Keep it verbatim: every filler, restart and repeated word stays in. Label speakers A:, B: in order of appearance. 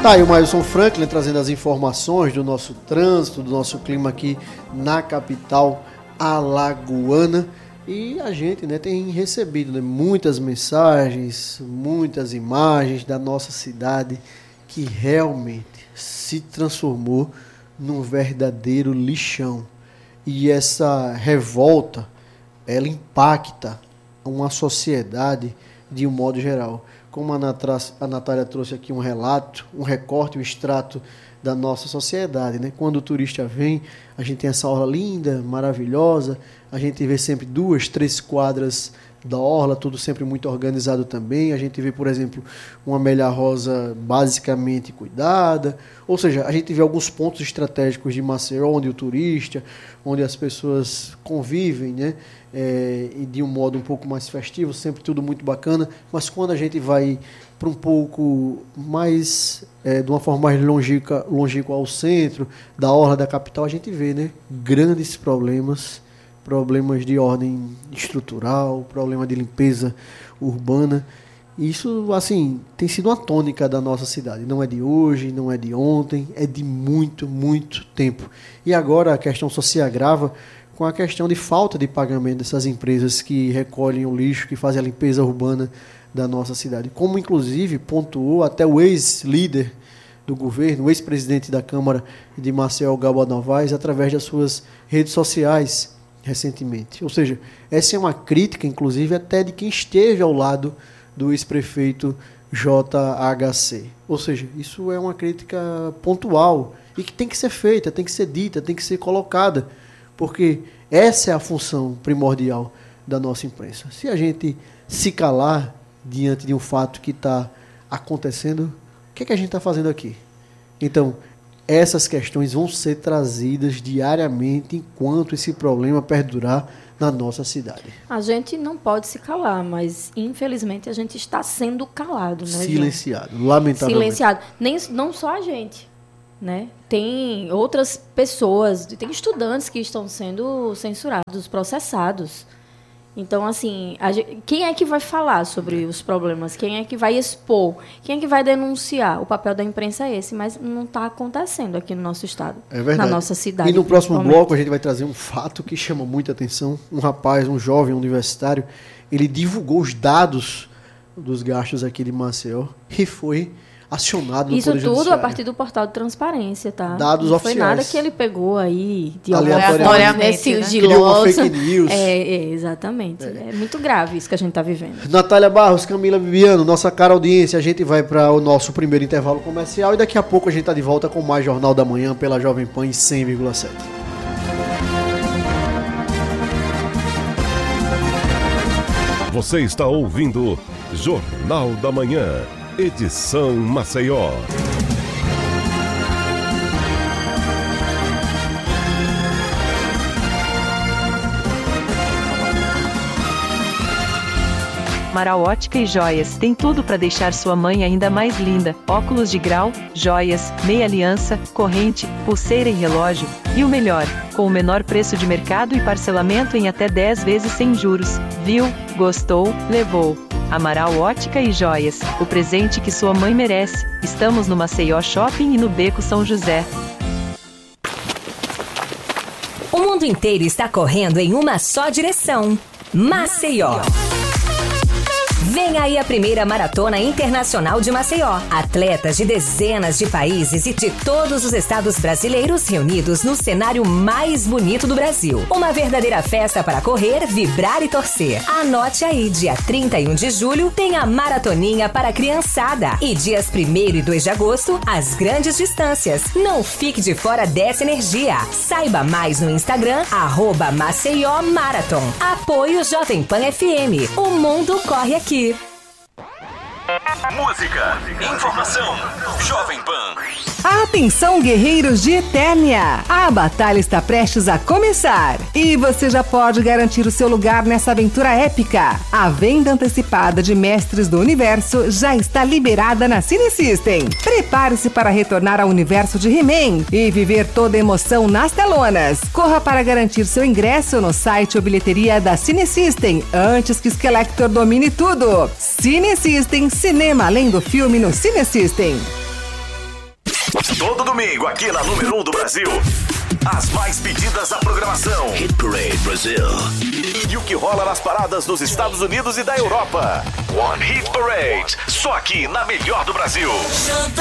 A: Tá aí o Mailson Franklin trazendo as informações do nosso trânsito, do nosso clima aqui na capital alagoana. E a gente, né, tem recebido, né, muitas mensagens, muitas imagens da nossa cidade que realmente se transformou num verdadeiro lixão. E essa revolta, ela impacta uma sociedade de um modo geral. Como a, Natra, a Natália trouxe aqui um relato, um recorte, um extrato da nossa sociedade, né? Quando o turista vem, a gente tem essa orla linda, maravilhosa, a gente vê sempre duas, três quadras da orla, tudo sempre muito organizado também. A gente vê, por exemplo, uma Amélia Rosa basicamente cuidada, ou seja, a gente vê alguns pontos estratégicos de Maceió, onde o turista, onde as pessoas convivem, né? É, e de um modo um pouco mais festivo, sempre tudo muito bacana, mas quando a gente vai para um pouco mais, é, de uma forma mais longínqua, longínqua ao centro, da orla da capital, a gente vê, né, grandes problemas, problemas de ordem estrutural, problema de limpeza urbana. Isso, assim, tem sido uma tônica da nossa cidade. Não é de hoje, não é de ontem, é de muito, muito tempo. E agora a questão só se agrava com a questão de falta de pagamento dessas empresas que recolhem o lixo, que fazem a limpeza urbana da nossa cidade. Como, inclusive, pontuou até o ex-líder do governo, o ex-presidente da Câmara de Maceió, Gabo Novaes, através das suas redes sociais recentemente. Ou seja, essa é uma crítica, inclusive, até de quem esteve ao lado do ex-prefeito J H C. Ou seja, isso é uma crítica pontual e que tem que ser feita, tem que ser dita, tem que ser colocada, porque essa é a função primordial da nossa imprensa. Se a gente se calar diante de um fato que está acontecendo, o que é que a gente está fazendo aqui? Então, essas questões vão ser trazidas diariamente enquanto esse problema perdurar na nossa cidade.
B: A gente não pode se calar, mas infelizmente a gente está sendo calado, né,
A: silenciado, João? Lamentavelmente.
B: Silenciado. Nem, não só a gente, né? Tem outras pessoas, tem estudantes que estão sendo censurados, processados. Então, assim, a gente, quem é que vai falar sobre os problemas? Quem é que vai expor? Quem é que vai denunciar? O papel da imprensa é esse, mas não está acontecendo aqui no nosso estado,
A: é verdade.
B: Na nossa cidade.
A: E no próximo bloco a gente vai trazer um fato que chama muita atenção. Um rapaz, um jovem universitário, ele divulgou os dados dos gastos aqui de Maceió e foi acionado no
B: Isso
A: Poder
B: tudo
A: Judiciário.
B: a partir do portal de transparência, tá?
A: Dados
B: não
A: oficiais.
B: Não foi nada que ele pegou aí de
A: aleatoriamente,
B: sigiloso.
A: Criou uma fake news.
B: É, é exatamente. É. é muito grave isso que a gente está vivendo.
A: Natália Barros, Camila Bibiano, nossa cara audiência, a gente vai para o nosso primeiro intervalo comercial e daqui a pouco a gente está de volta com mais Jornal da Manhã pela Jovem Pan em cem vírgula sete.
C: Você está ouvindo Jornal da Manhã. Edição Maceió.
D: Amaral Ótica e Joias tem tudo para deixar sua mãe ainda mais linda. Óculos de grau, joias, meia aliança, corrente, pulseira e relógio. E o melhor, com o menor preço de mercado e parcelamento em até dez vezes sem juros. Viu? Gostou? Levou. Amaral Ótica e Joias, o presente que sua mãe merece. Estamos no Maceió Shopping e no Beco São José.
E: O mundo inteiro está correndo em uma só direção: Maceió. Vem aí a primeira Maratona Internacional de Maceió. Atletas de dezenas de países e de todos os estados brasileiros reunidos no cenário mais bonito do Brasil. Uma verdadeira festa para correr, vibrar e torcer. Anote aí, dia trinta e um de julho tem a Maratoninha para a criançada. E dias primeiro e dois de agosto, as grandes distâncias. Não fique de fora dessa energia. Saiba mais no Instagram, arroba Maceió Marathon. Apoio Jovem Pan F M. O mundo corre aqui.
F: Música, informação, Jovem Pan.
G: Atenção, guerreiros de Eternia! A batalha está prestes a começar e você já pode garantir o seu lugar nessa aventura épica. A venda antecipada de Mestres do Universo já está liberada na Cine System. Prepare-se para retornar ao universo de He-Man e viver toda a emoção nas telonas. Corra para garantir seu ingresso no site ou bilheteria da Cine System antes que Skeletor domine tudo. Cine System, cinema além do filme no Cine System.
F: Todo domingo, aqui na número um do Brasil. As mais pedidas da programação. Hit Parade Brasil. E o que rola nas paradas dos Estados Unidos e da Europa. One Hit Parade. Só aqui na melhor do Brasil.